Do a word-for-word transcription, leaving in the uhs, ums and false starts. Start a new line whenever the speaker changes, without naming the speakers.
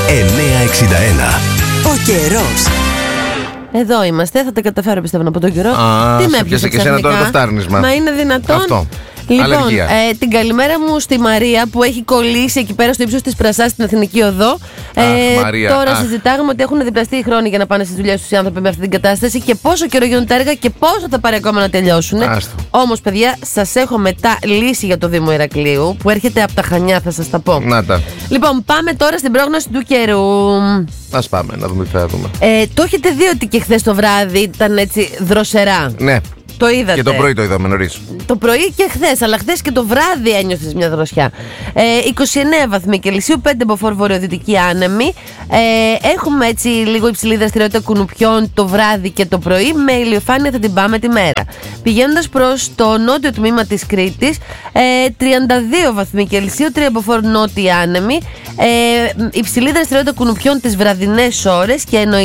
εννιακόσια εξήντα ένα. Ο καιρός.
Εδώ είμαστε, θα τα καταφέρω πιστεύω από τον καιρό.
Α,
τι με
έπιασε
έπιασε
και εσένα τώρα το φτάρνισμα.
Μα είναι δυνατόν.
Αυτό.
Λοιπόν, ε, την καλημέρα μου στη Μαρία που έχει κολλήσει εκεί πέρα στο ύψος της Πρασάς στην Εθνική Οδό.
Αχ,
ε,
Μαρία,
τώρα
αχ.
συζητάγαμε ότι έχουν διπλαστεί οι χρόνοι για να πάνε στις δουλειές τους οι άνθρωποι με αυτή την κατάσταση και πόσο καιρό γίνονται τα έργα και πόσο θα πάρει ακόμα να τελειώσουν. Όμως, παιδιά, σας έχω μετά λύση για το Δήμο Ηρακλείου που έρχεται από τα Χανιά, θα σας τα πω.
Να τα.
Λοιπόν, πάμε τώρα στην πρόγνωση του καιρού.
Ας πάμε να δούμε τι θα δούμε.
Ε, το έχετε δει ότι και χθες το βράδυ ήταν έτσι δροσερά.
Ναι.
Το είδατε.
Και το πρωί το είδαμε νωρίς.
Το πρωί και χθες, αλλά χθες και το βράδυ ένιωσες μια δροσιά. Ε, είκοσι εννέα βαθμοί Κελσίου, πέντε μποφόρ βορειοδυτική άνεμη. Ε, έχουμε έτσι λίγο υψηλή δραστηριότητα κουνουπιών το βράδυ και το πρωί. Με ηλιοφάνεια θα την πάμε τη μέρα. Πηγαίνοντας προς το νότιο τμήμα της Κρήτης, ε, τριάντα δύο βαθμοί Κελσίου, τρία μποφόρ νότια άνεμη. Ε, υψηλή δραστηριότητα κουνουπιών τις βραδινές ώρες και εννοείται